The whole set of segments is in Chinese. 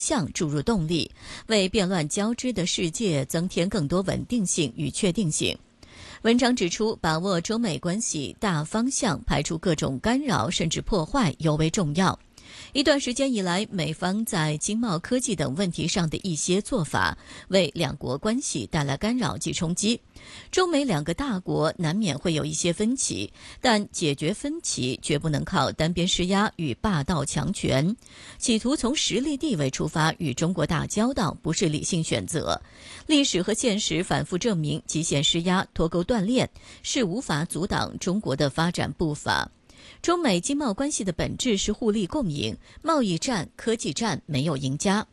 向注入动力，为变乱交织的世界增添更多稳定性与确定性。文章指出，把握中美关系大方向，排除各种干扰甚至破坏尤为重要。一段时间以来，美方在经贸、科技等问题上的一些做法，为两国关系带来干扰及冲击。中美两个大国难免会有一些分歧，但解决分歧绝不能靠单边施压与霸道强权。企图从实力地位出发与中国打交道，不是理性选择。历史和现实反复证明，极限施压、脱钩断链是无法阻挡中国的发展步伐。中美经贸关系的本质是互利共赢，贸易战、科技战没有赢家。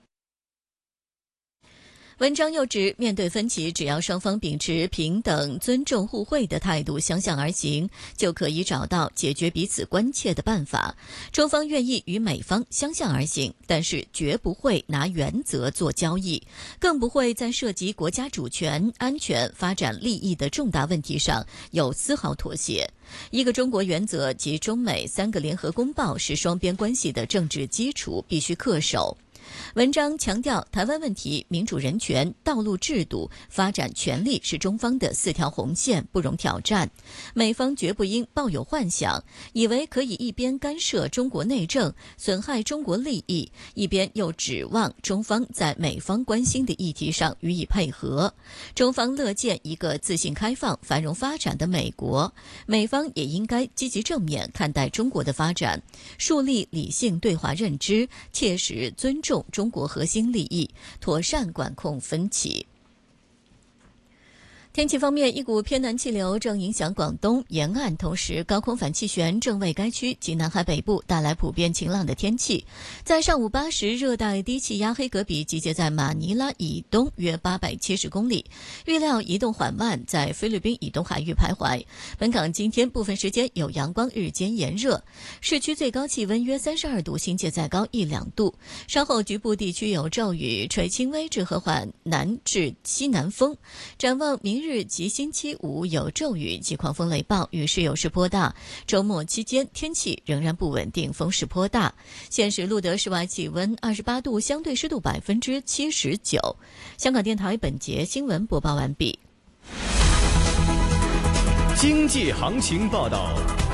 文章又指，面对分歧，只要双方秉持平等、尊重、互惠的态度相向而行，就可以找到解决彼此关切的办法。中方愿意与美方相向而行，但是绝不会拿原则做交易，更不会在涉及国家主权、安全、发展利益的重大问题上有丝毫妥协。一个中国原则及中美3个联合公报是双边关系的政治基础，必须恪守。文章强调，台湾问题、民主人权、道路制度、发展权利是中方的4条红线，不容挑战。美方绝不应抱有幻想，以为可以一边干涉中国内政，损害中国利益，一边又指望中方在美方关心的议题上予以配合。中方乐见一个自信开放、繁荣发展的美国，美方也应该积极正面看待中国的发展，树立理性对话认知，切实尊重中国核心利益，妥善管控分歧。天气方面，一股偏南气流正影响广东沿岸，同时高空反气旋正为该区及南海北部带来普遍晴朗的天气。在上午8时，热带低气压黑格比集结在马尼拉以东约870公里，预料移动缓慢，在菲律宾以东海域徘徊。本港今天部分时间有阳光，日间炎热，市区最高气温约32度，新界再高1-2度。稍后局部地区有骤雨，吹轻微至和缓南至西南风。展望明日及星期五有骤雨及狂风雷暴，雨势有时颇大。周末期间天气仍然不稳定，风势颇大。现时录得室外气温28度，相对湿度79%。香港电台本节新闻播报完毕。 经济行情报道。